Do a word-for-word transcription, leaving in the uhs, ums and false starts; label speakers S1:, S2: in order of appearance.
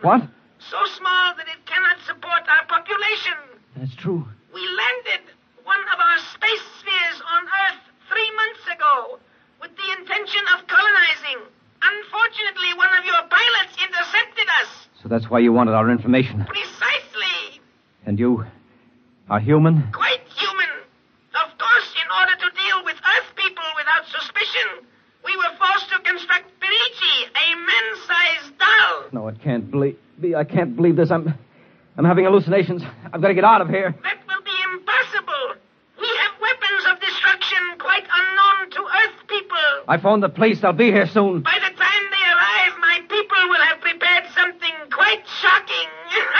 S1: What?
S2: So small that it cannot support our population.
S1: That's true.
S2: We landed one of our space spheres on Earth three months ago with the intention of colonizing. Unfortunately, one of your pilots intercepted us.
S1: So that's why you wanted our information.
S2: Precisely.
S1: And you are human?
S2: Quite human. Of course, in order to deal with Earth people without suspicion, we were forced to construct Perici, a man-sized doll.
S1: No, it can't believe, be. I can't believe this. I'm, I'm having hallucinations. I've got to get out of here.
S2: That will be impossible. We have weapons of destruction quite unknown to Earth people.
S1: I phoned the police. They'll be here soon.
S2: By